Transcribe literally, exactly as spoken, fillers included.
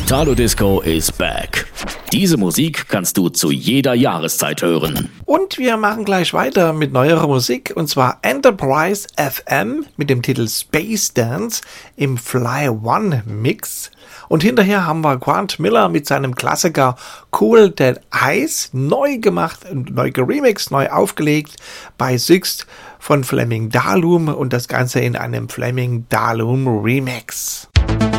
Italo Disco is back. Diese Musik kannst du zu jeder Jahreszeit hören. Und wir machen gleich weiter mit neuerer Musik, und zwar Enterprise F M mit dem Titel Space Dance im Fly One Mix. Und hinterher haben wir Grant Miller mit seinem Klassiker Cool Dead Eyes neu gemacht, neu geremixed, neu aufgelegt bei Sixt von Fleming Dalum und das Ganze in einem Fleming Dalum Remix.